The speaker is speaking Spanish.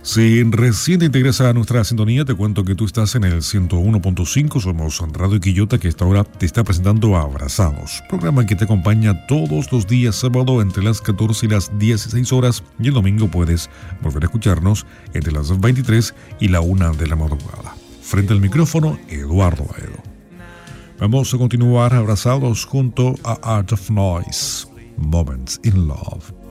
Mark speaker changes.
Speaker 1: Si recién te interesa nuestra sintonía, te cuento que tú estás en el 101.5. Somos Radio Quillota, que esta hora te está presentando Abrazados, programa que te acompaña todos los días sábado entre las 14 y las 16 horas, y el domingo puedes volver a escucharnos entre las 23 y la 1 de la madrugada. Frente al micrófono, Eduardo Baedo. Vamos a continuar abrazados junto a Art of Noise, Moments in Love.